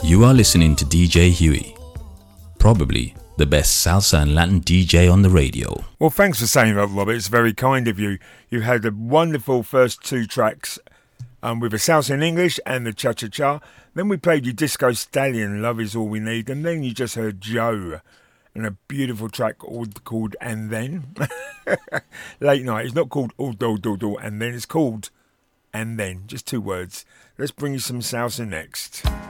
You are listening to DJ Huey, probably the best salsa and Latin DJ on the radio. Well, thanks for saying that, Robert. It's very kind of you. You had a wonderful first two tracks with the salsa in English and the cha-cha-cha. Then we played you Disco Stallion, Love Is All We Need. And then you just heard Joe and a beautiful track called And Then. Late Night. It's not called All Do Do Do And Then. It's called And Then. Just two words. Let's bring you some salsa next.